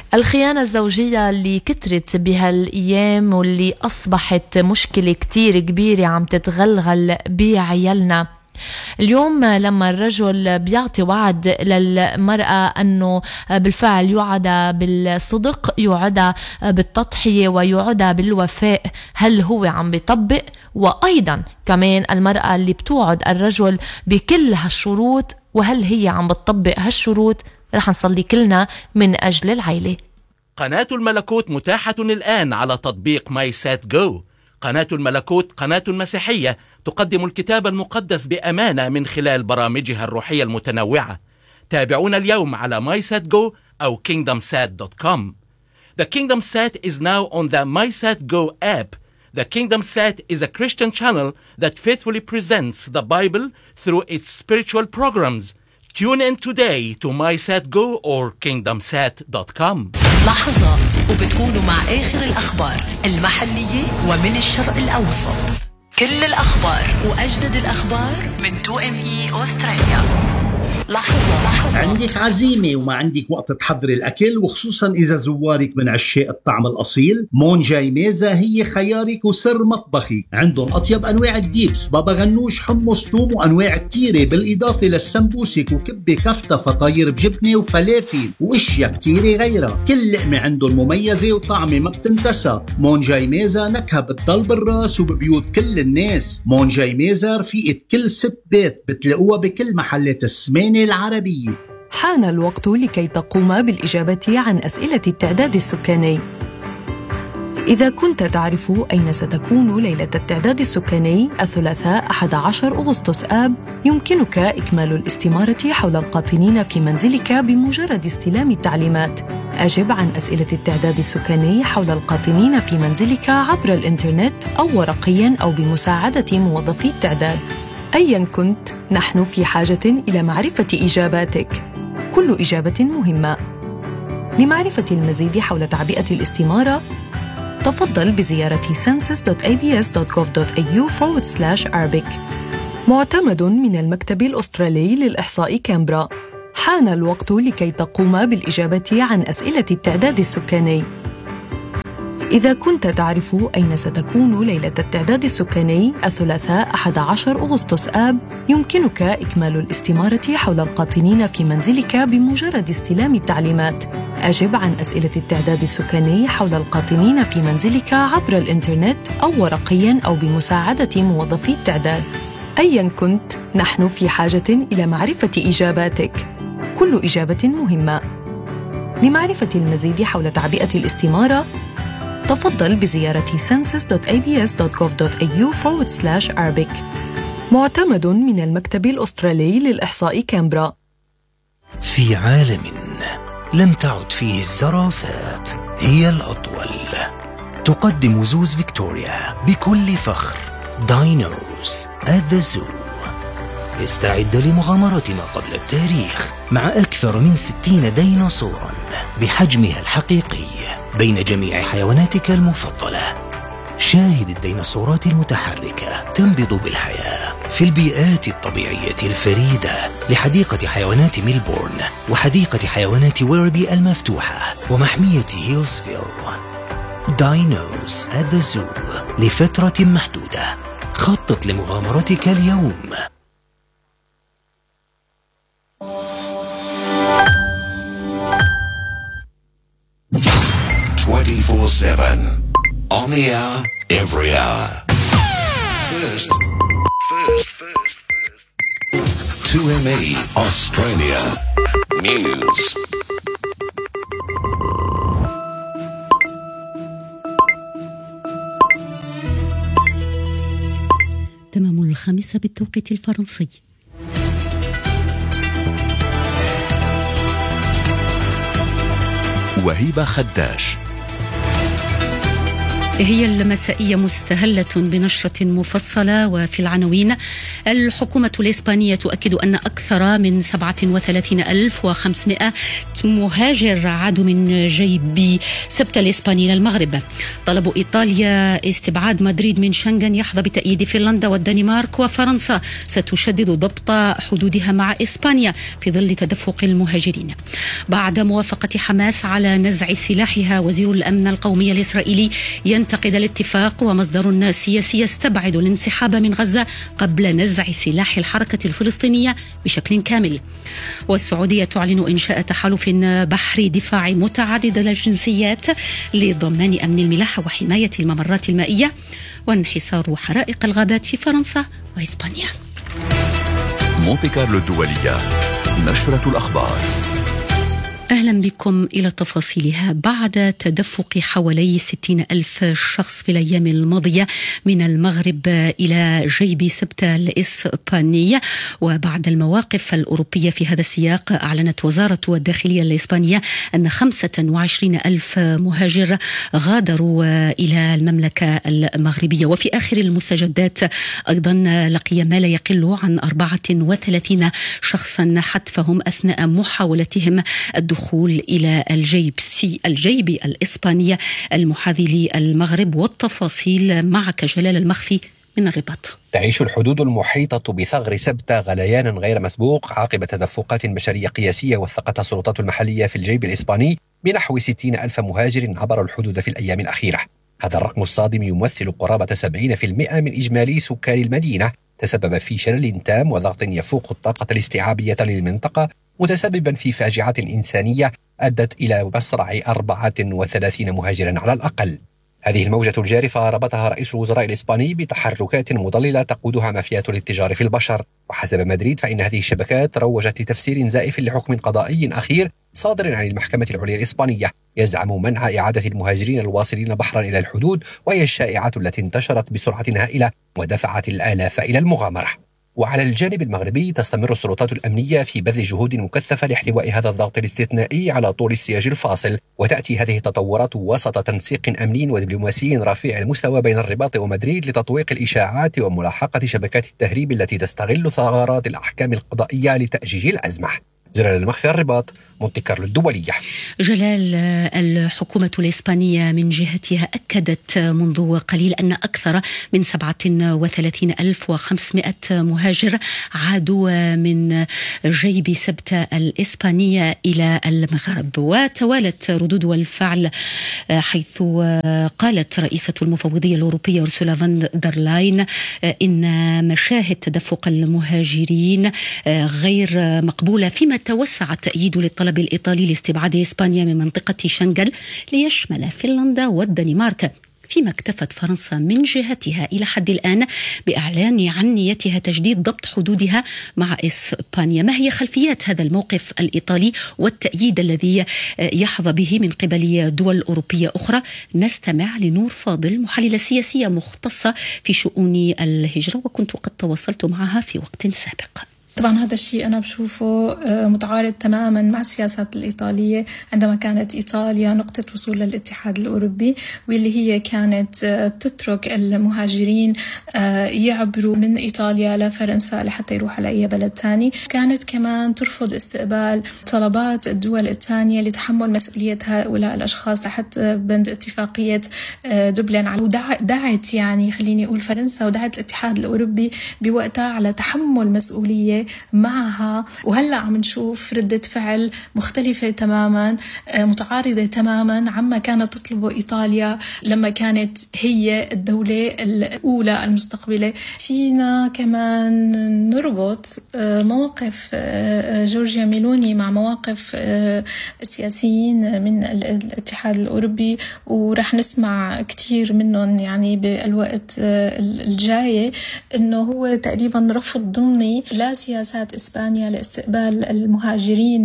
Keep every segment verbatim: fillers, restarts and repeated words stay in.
الخيانة الزوجية اللي كترت بهالأيام واللي أصبحت مشكلة كتير كبيرة عم تتغلغل بعيالنا. اليوم لما الرجل بيعطي وعد للمرأة أنه بالفعل يوعد بالصدق، يوعد بالتضحية، ويوعد بالوفاء، هل هو عم بيطبق؟ وأيضا كمان المرأة اللي بتوعد الرجل بكل هالشروط، وهل هي عم بتطبق هالشروط؟ رح نصلي كلنا من أجل العيلة. قناة الملكوت متاحة الآن على تطبيق ماي سات جو. قناة الملكوت قناة مسيحية تقدم الكتاب المقدس بأمانة من خلال برامجها الروحية المتنوعة. تابعونا اليوم على ماي سات جو أو كينغدم سات دوت كوم. The Kingdom Sat is now on the MySatGo app. The Kingdom Sat is a Christian channel that faithfully presents the Bible through its spiritual programs. Tune in today to MySatGo or kingdom sat dot com. لحظات وبتكونوا مع آخر الأخبار المحلية ومن الشرق الأوسط. كل الأخبار وأجدد الأخبار من تو إم إي أستراليا. لحظة لحظة. عندك عزيمة وما عندك وقت تحضري الأكل، وخصوصا إذا زوارك من عشاق الطعم الأصيل، مون جاي ميزة هي خيارك وسر مطبخي. عندهم أطيب أنواع الديبس، بابا غنوش، حمص، توم، وأنواع كتيرة، بالإضافة للسمبوسك وكبة كفتة، فطاير بجبنة وفلافل وإشياء كتيرة غيرها. كل لقمة عندهم مميزة وطعمة ما بتنتسى. مون جاي ميزة نكهة بتضل بالراس وببيوت كل الناس. مون جاي ميزة رفيقة كل ست بيت، بتلاقوها بكل محلات السمانة العربية. حان الوقت لكي تقوم بالإجابة عن أسئلة التعداد السكاني. إذا كنت تعرف أين ستكون ليلة التعداد السكاني الثلاثاء أحد عشر أغسطس آب، يمكنك إكمال الاستمارة حول القاطنين في منزلك بمجرد استلام التعليمات. أجب عن أسئلة التعداد السكاني حول القاطنين في منزلك عبر الإنترنت أو ورقياً أو بمساعدة موظفي التعداد. أياً كنت، نحن في حاجة إلى معرفة إجاباتك. كل إجابة مهمة. لمعرفة المزيد حول تعبئة الاستمارة، تفضل بزيارة census dot a b s dot gov dot a u forward slash arabic. معتمد من المكتب الأسترالي للإحصاء كامبرا. حان الوقت لكي تقوم بالإجابة عن أسئلة التعداد السكاني. إذا كنت تعرف أين ستكون ليلة التعداد السكاني الثلاثاء أحد عشر أغسطس آب، يمكنك إكمال الاستمارة حول القاطنين في منزلك بمجرد استلام التعليمات. أجب عن أسئلة التعداد السكاني حول القاطنين في منزلك عبر الإنترنت أو ورقياً أو بمساعدة موظفي التعداد. أياً كنت، نحن في حاجة إلى معرفة إجاباتك. كل إجابة مهمة. لمعرفة المزيد حول تعبئة الاستمارة، تفضل بزيارة census dot a b s dot gov dot a u forward slash arabic. معتمد من المكتب الأسترالي للإحصاء كامبرا. في عالم لم تعد فيه الزرافات هي الأطول، تقدم زوز فيكتوريا بكل فخر داينوز at the zoo. استعد لمغامرة ما قبل التاريخ مع أكثر من ستين ديناصوراً بحجمها الحقيقي بين جميع حيواناتك المفضلة. شاهد الديناصورات المتحركة تنبض بالحياة في البيئات الطبيعية الفريدة لحديقة حيوانات ميلبورن وحديقة حيوانات ويربي المفتوحة ومحمية هيلزفيل. داينوز at the zoo لفترة محدودة. خطط لمغامرتك اليوم. twenty-four seven on the hour, every hour. First, first, first, first. two M E Australia News. تمام الخامسة بالتوقيت الفرنسي. وهيبة خداش. هي المسائية مستهلة بنشرة مفصلة. وفي العناوين: الحكومة الإسبانية تؤكد أن أكثر من سبعة وثلاثين ألف وخمسمائة مهاجر عادوا من جيب سبتة الإسباني إلى المغرب. طلب إيطاليا استبعاد مدريد من شنغن يحظى بتأييد فنلندا والدنمارك. وفرنسا ستشدد ضبط حدودها مع إسبانيا في ظل تدفق المهاجرين. بعد موافقة حماس على نزع سلاحها، وزير الأمن القومي الإسرائيلي ينتقد الاتفاق، ومصدر سياسي يستبعد الانسحاب من غزة قبل نزع سلاح الحركة الفلسطينية بشكل كامل. والسعودية تعلن إنشاء تحالف بحري دفاعي متعدد الجنسيات لضمان أمن الملاحة وحماية الممرات المائية. وانحسار حرائق الغابات في فرنسا وإسبانيا. مونتي كارلو الدولية، نشرة الأخبار. أهلا بكم إلى تفاصيلها. بعد تدفق حوالي ستين ألف شخص في الأيام الماضية من المغرب إلى جيب سبتة الإسبانية، وبعد المواقف الأوروبية في هذا السياق، أعلنت وزارة الداخلية الإسبانية أن خمسة وعشرين ألف مهاجر غادروا إلى المملكة المغربية. وفي آخر المستجدات أيضا لقي ما لا يقل عن أربعة وثلاثين شخصا حتفهم أثناء محاولتهم الدخول الدخول إلى الجيب سي الجيب الإسبانية المحاذي للمغرب. والتفاصيل معك جلال المخفي من الرباط. تعيش الحدود المحيطة بثغر سبتة غليانا غير مسبوق عقب تدفقات بشرية قياسية وثقتها السلطات المحلية في الجيب الإسباني بنحو ستين ألف مهاجر عبروا الحدود في الأيام الأخيرة. هذا الرقم الصادم يمثل قرابة سبعين بالمئة من إجمالي سكان المدينة، تسبب في شلل تام وضغط يفوق الطاقة الاستيعابية للمنطقة، متسببا في فاجعة إنسانية أدت إلى مصرع أربعة وثلاثين مهاجرا على الأقل. هذه الموجة الجارفة ربطها رئيس الوزراء الإسباني بتحركات مضللة تقودها مافيات الاتجار في البشر. وحسب مدريد فإن هذه الشبكات روجت لتفسير زائف لحكم قضائي أخير صادر عن المحكمة العليا الإسبانية يزعم منع إعادة المهاجرين الواصلين بحرا إلى الحدود، وهي الشائعة التي انتشرت بسرعة هائلة ودفعت الآلاف إلى المغامرة. وعلى الجانب المغربي تستمر السلطات الأمنية في بذل جهود مكثفة لاحتواء هذا الضغط الاستثنائي على طول السياج الفاصل. وتأتي هذه التطورات وسط تنسيق أمني ودبلوماسي رفيع المستوى بين الرباط ومدريد لتطويق الإشاعات وملاحقة شبكات التهريب التي تستغل ثغرات الأحكام القضائية لتأجيج الأزمة. جلال المخفي، الرباط، مونتي كارلو الدولية. جلال، الحكومة الإسبانية من جهتها أكدت منذ قليل أن أكثر من سبعة وثلاثين ألف وخمسمائة مهاجر عادوا من جيب سبتة الإسبانية إلى المغرب. وتوالت ردود الفعل، حيث قالت رئيسة المفوضية الأوروبية أورسولا فان دير لاين إن مشاهد تدفق المهاجرين غير مقبولة، فيما توسع التأييد للطلب الإيطالي لاستبعاد إسبانيا من منطقة شنغن ليشمل فنلندا والدنمارك، فيما اكتفت فرنسا من جهتها إلى حد الآن بإعلان عن نيتها تجديد ضبط حدودها مع إسبانيا. ما هي خلفيات هذا الموقف الإيطالي والتأييد الذي يحظى به من قبل دول أوروبية أخرى؟ نستمع لنور فاضل، محللة سياسية مختصة في شؤون الهجرة، وكنت قد تواصلت معها في وقت سابق. طبعا هذا الشيء أنا بشوفه متعارض تماما مع السياسات الإيطالية، عندما كانت إيطاليا نقطة وصول للاتحاد الأوروبي، واللي هي كانت تترك المهاجرين يعبروا من إيطاليا لفرنسا لحتى يروح على أي بلد تاني. كانت كمان ترفض استقبال طلبات الدول الثانية لتحمل مسؤولية هؤلاء الأشخاص تحت بند اتفاقية دبلن. ودعت يعني خليني أقول فرنسا ودعت الاتحاد الأوروبي بوقتها على تحمل مسؤولية معها. وهلأ عم نشوف ردة فعل مختلفة تماما، متعارضة تماما عما كانت تطلبه إيطاليا لما كانت هي الدولة الأولى المستقبلة. فينا كمان نربط مواقف جورجيا ميلوني مع مواقف السياسيين من الاتحاد الأوروبي، ورح نسمع كتير منهم يعني بالوقت الجاي إنه هو تقريبا رفض ضمني لا سياسات إسبانيا لاستقبال المهاجرين،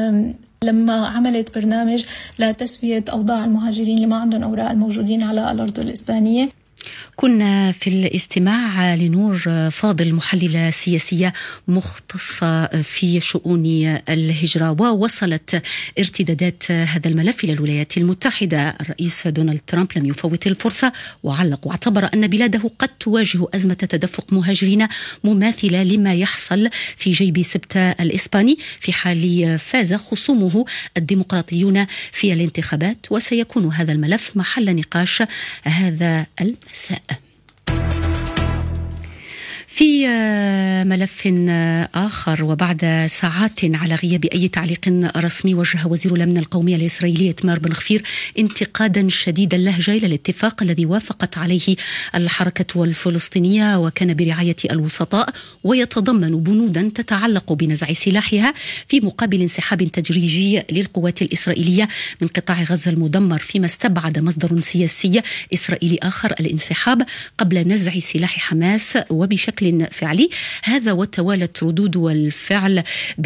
لما عملت برنامج لتسوية أوضاع المهاجرين اللي ما عندهم أوراق الموجودين على الأرض الإسبانية. كنا في الاستماع لنور فاضل، محللة سياسية مختصة في شؤون الهجرة. ووصلت ارتدادات هذا الملف إلى الولايات المتحدة. الرئيس دونالد ترامب لم يفوت الفرصة وعلق واعتبر أن بلاده قد تواجه أزمة تدفق مهاجرين مماثلة لما يحصل في جيب سبتة الإسباني في حال فاز خصومه الديمقراطيون في الانتخابات، وسيكون هذا الملف محل نقاش هذا المساء. في ملف آخر، وبعد ساعات على غياب أي تعليق رسمي، وجه وزير الأمن القومي الإسرائيلي إتمار بن غفير انتقادا شديد اللهجة إلى الاتفاق الذي وافقت عليه الحركة الفلسطينية وكان برعاية الوسطاء، ويتضمن بنودا تتعلق بنزع سلاحها في مقابل انسحاب تدريجي للقوات الإسرائيلية من قطاع غزة المدمر، فيما استبعد مصدر سياسي إسرائيلي آخر الانسحاب قبل نزع سلاح حماس وبشكل فعلي. هذا وتوالت ردود والفعل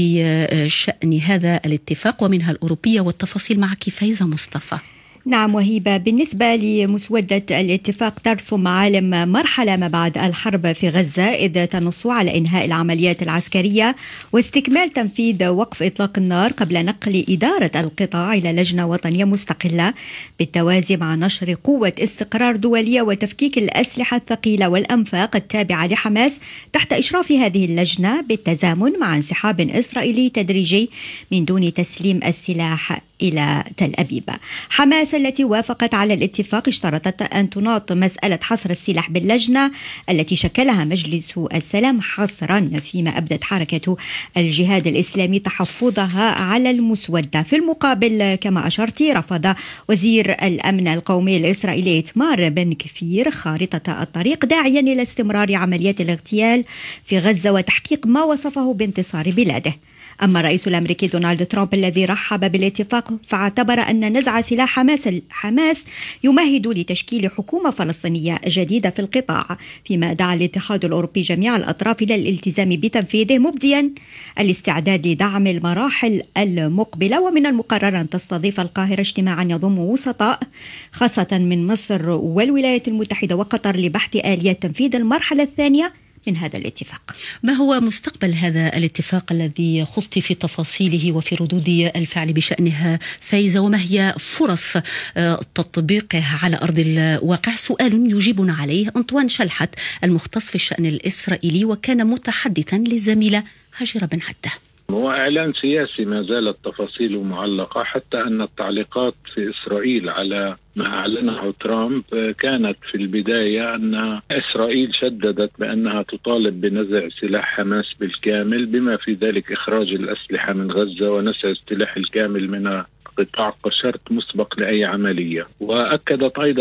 بشأن هذا الاتفاق ومنها الأوروبية، والتفاصيل معك فايزة مصطفى. نعم وهيبة، بالنسبة لمسودة الاتفاق ترسم معالم مرحلة ما بعد الحرب في غزة، إذ تنص على إنهاء العمليات العسكرية واستكمال تنفيذ وقف إطلاق النار قبل نقل إدارة القطاع إلى لجنة وطنية مستقلة، بالتوازي مع نشر قوة استقرار دولية وتفكيك الأسلحة الثقيلة والأنفاق التابعة لحماس تحت إشراف هذه اللجنة، بالتزامن مع انسحاب إسرائيلي تدريجي من دون تسليم السلاح إلى تل أبيب. حماس التي وافقت على الاتفاق اشترطت أن تناط مسألة حصر السلاح باللجنة التي شكلها مجلس السلام حصرا، فيما أبدت حركة الجهاد الإسلامي تحفظها على المسودة. في المقابل كما أشرت، رفض وزير الأمن القومي الإسرائيلي إتمار بن غفير خارطة الطريق، داعيا إلى استمرار عمليات الاغتيال في غزة وتحقيق ما وصفه بانتصار بلاده. أما الرئيس الأمريكي دونالد ترامب الذي رحب بالاتفاق، فاعتبر أن نزع سلاح حماس حماس يمهد لتشكيل حكومة فلسطينية جديدة في القطاع، فيما دعا الاتحاد الأوروبي جميع الأطراف إلى الالتزام بتنفيذه، مبديا الاستعداد لدعم المراحل المقبلة. ومن المقرر أن تستضيف القاهرة اجتماعا يضم وسطاء خاصة من مصر والولايات المتحدة وقطر لبحث آليات تنفيذ المرحلة الثانية من هذا الاتفاق. ما هو مستقبل هذا الاتفاق الذي خضت في تفاصيله وفي ردود الفعل بشأنها فايزة، وما هي فرص تطبيقه على أرض الواقع؟ سؤال يجيبنا عليه أنطوان شلحت المختص في الشأن الإسرائيلي، وكان متحدثا للزميلة هاجرة بن عدة. هو إعلان سياسي ما زالت تفاصيله معلقة، حتى أن التعليقات في إسرائيل على ما أعلنه ترامب كانت في البداية أن إسرائيل شددت بأنها تطالب بنزع سلاح حماس بالكامل، بما في ذلك إخراج الأسلحة من غزة ونزع السلاح الكامل من قطاع كشرط مسبق لأي عملية. وأكدت أيضا